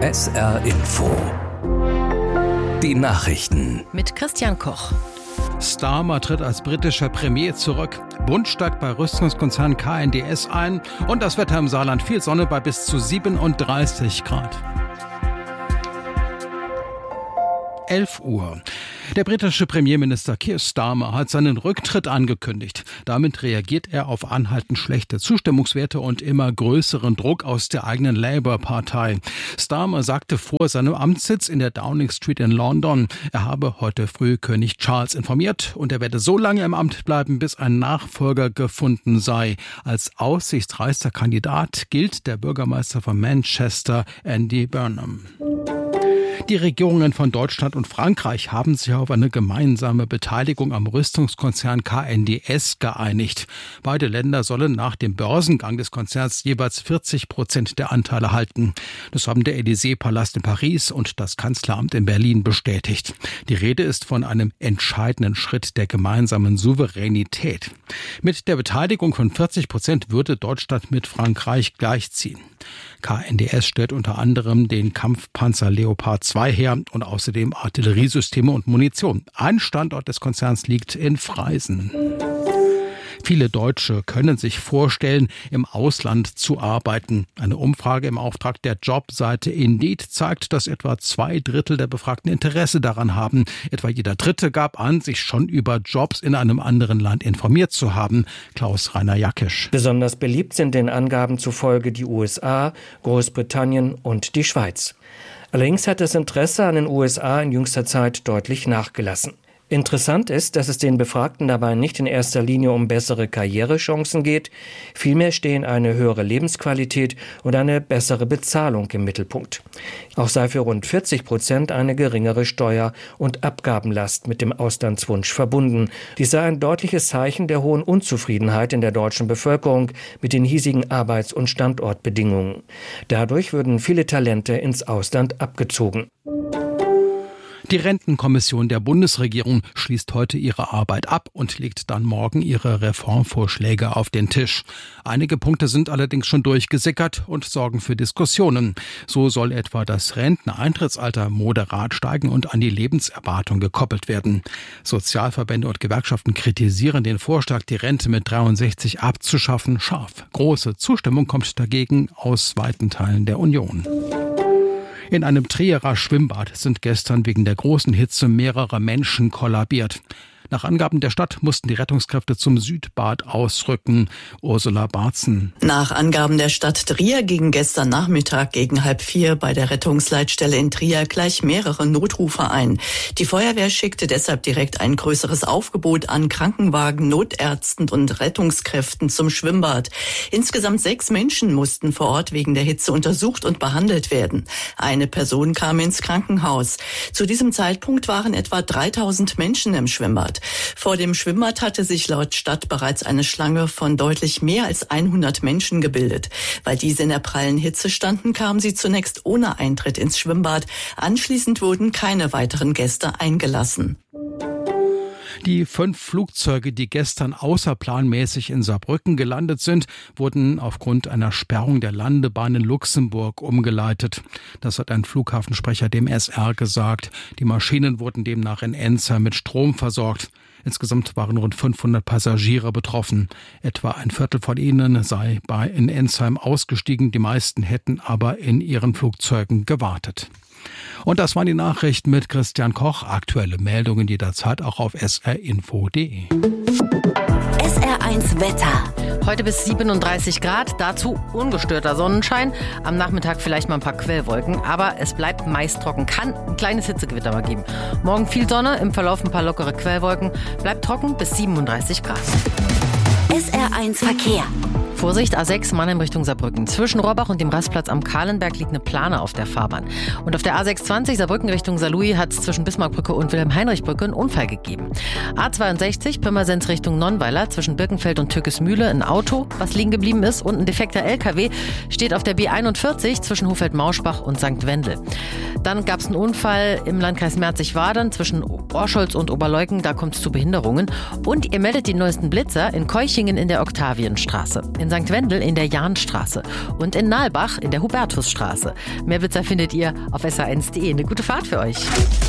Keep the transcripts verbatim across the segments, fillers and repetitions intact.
S R Info. Die Nachrichten. Mit Christian Koch. Starmer tritt als britischer Premier zurück. Bund steigt bei Rüstungskonzern K N D S ein. Und das Wetter im Saarland: viel Sonne bei bis zu siebenunddreißig Grad. elf Uhr. Der britische Premierminister Keir Starmer hat seinen Rücktritt angekündigt. Damit reagiert er auf anhaltend schlechte Zustimmungswerte und immer größeren Druck aus der eigenen Labour-Partei. Starmer sagte vor seinem Amtssitz in der Downing Street in London, er habe heute früh König Charles informiert und er werde so lange im Amt bleiben, bis ein Nachfolger gefunden sei. Als aussichtsreichster Kandidat gilt der Bürgermeister von Manchester, Andy Burnham. Die Regierungen von Deutschland und Frankreich haben sich auf eine gemeinsame Beteiligung am Rüstungskonzern K N D S geeinigt. Beide Länder sollen nach dem Börsengang des Konzerns jeweils vierzig Prozent der Anteile halten. Das haben der Élysée-Palast in Paris und das Kanzleramt in Berlin bestätigt. Die Rede ist von einem entscheidenden Schritt der gemeinsamen Souveränität. Mit der Beteiligung von vierzig Prozent würde Deutschland mit Frankreich gleichziehen. K N D S stellt unter anderem den Kampfpanzer Leopard zwei her und außerdem Artilleriesysteme und Munition. Ein Standort des Konzerns liegt in Freisen. Viele Deutsche können sich vorstellen, im Ausland zu arbeiten. Eine Umfrage im Auftrag der Jobseite Indeed zeigt, dass etwa zwei Drittel der Befragten Interesse daran haben. Etwa jeder Dritte gab an, sich schon über Jobs in einem anderen Land informiert zu haben. Klaus-Rainer Jackisch. Besonders beliebt sind den Angaben zufolge die U S A, Großbritannien und die Schweiz. Allerdings hat das Interesse an den U S A in jüngster Zeit deutlich nachgelassen. Interessant ist, dass es den Befragten dabei nicht in erster Linie um bessere Karrierechancen geht. Vielmehr stehen eine höhere Lebensqualität und eine bessere Bezahlung im Mittelpunkt. Auch sei für rund vierzig Prozent eine geringere Steuer- und Abgabenlast mit dem Auslandswunsch verbunden. Dies sei ein deutliches Zeichen der hohen Unzufriedenheit in der deutschen Bevölkerung mit den hiesigen Arbeits- und Standortbedingungen. Dadurch würden viele Talente ins Ausland abgezogen. Die Rentenkommission der Bundesregierung schließt heute ihre Arbeit ab und legt dann morgen ihre Reformvorschläge auf den Tisch. Einige Punkte sind allerdings schon durchgesickert und sorgen für Diskussionen. So soll etwa das Renteneintrittsalter moderat steigen und an die Lebenserwartung gekoppelt werden. Sozialverbände und Gewerkschaften kritisieren den Vorschlag, die Rente mit dreiundsechzig abzuschaffen, scharf. Große Zustimmung kommt dagegen aus weiten Teilen der Union. In einem Trierer Schwimmbad sind gestern wegen der großen Hitze mehrere Menschen kollabiert. Nach Angaben der Stadt mussten die Rettungskräfte zum Südbad ausrücken. Ursula Barzen. Nach Angaben der Stadt Trier gingen gestern Nachmittag gegen halb vier bei der Rettungsleitstelle in Trier gleich mehrere Notrufe ein. Die Feuerwehr schickte deshalb direkt ein größeres Aufgebot an Krankenwagen, Notärzten und Rettungskräften zum Schwimmbad. Insgesamt sechs Menschen mussten vor Ort wegen der Hitze untersucht und behandelt werden. Eine Person kam ins Krankenhaus. Zu diesem Zeitpunkt waren etwa dreitausend Menschen im Schwimmbad. Vor dem Schwimmbad hatte sich laut Stadt bereits eine Schlange von deutlich mehr als hundert Menschen gebildet. Weil diese in der prallen Hitze standen, kamen sie zunächst ohne Eintritt ins Schwimmbad. Anschließend wurden keine weiteren Gäste eingelassen. Die fünf Flugzeuge, die gestern außerplanmäßig in Saarbrücken gelandet sind, wurden aufgrund einer Sperrung der Landebahn in Luxemburg umgeleitet. Das hat ein Flughafensprecher dem S R gesagt. Die Maschinen wurden demnach in Enzheim mit Strom versorgt. Insgesamt waren rund fünfhundert Passagiere betroffen. Etwa ein Viertel von ihnen sei bei in Enzheim ausgestiegen. Die meisten hätten aber in ihren Flugzeugen gewartet. Und das waren die Nachrichten mit Christian Koch. Aktuelle Meldungen jederzeit auch auf s r info punkt d e. S R eins Wetter. Heute bis siebenunddreißig Grad, dazu ungestörter Sonnenschein. Am Nachmittag vielleicht mal ein paar Quellwolken, aber es bleibt meist trocken. Kann ein kleines Hitzegewitter mal geben. Morgen viel Sonne, im Verlauf ein paar lockere Quellwolken. Bleibt trocken bis siebenunddreißig Grad. S R eins Verkehr. Vorsicht, A sechs Mannheim Richtung Saarbrücken. Zwischen Rohrbach und dem Rastplatz am Kahlenberg liegt eine Plane auf der Fahrbahn. Und auf der A sechsundzwanzig Saarbrücken Richtung Saarlouis hat es zwischen Bismarckbrücke und Wilhelm-Heinrich-Brücke einen Unfall gegeben. A zweiundsechzig Pirmasens Richtung Nonnweiler zwischen Birkenfeld und Türkesmühle ein Auto, was liegen geblieben ist, und ein defekter L K W steht auf der B einundvierzig zwischen Hofeld-Mauschbach und Sankt Wendel. Dann gab es einen Unfall im Landkreis Merzig-Wadern zwischen Orscholz und Oberleuggen. Da kommt es zu Behinderungen. Und ihr meldet die neuesten Blitzer in Keuchingen in der Oktavienstraße, in Sankt Wendel in der Jahnstraße und in Nalbach in der Hubertusstraße. Mehr Blitzer findet ihr auf S R eins punkt de. Eine gute Fahrt für euch.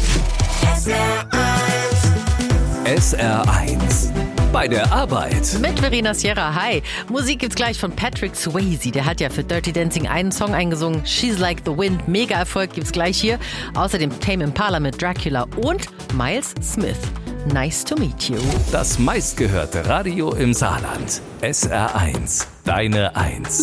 S R eins. Bei der Arbeit. Mit Verena Sierra. Hi. Musik gibt's gleich von Patrick Swayze. Der hat ja für Dirty Dancing einen Song eingesungen. She's Like the Wind. Mega Erfolg gibt's gleich hier. Außerdem Tame Impala mit Dracula und Miles Smith. Nice to meet you. Das meistgehörte Radio im Saarland. S R eins. Deine Eins.